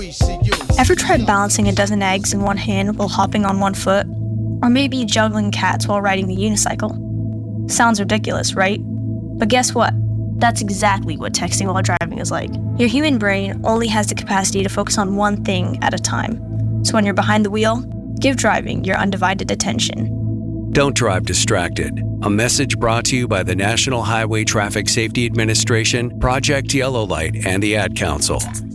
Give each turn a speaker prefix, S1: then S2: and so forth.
S1: Ever tried balancing a dozen eggs in one hand while hopping on one foot? Or maybe juggling cats while riding the unicycle? Sounds ridiculous, right? But guess what? That's exactly what texting while driving is like. Your human brain only has the capacity to focus on one thing at a time. So when you're behind the wheel, give driving your undivided attention.
S2: Don't drive distracted. A message brought to you by the National Highway Traffic Safety Administration, Project Yellow Light, and the Ad Council.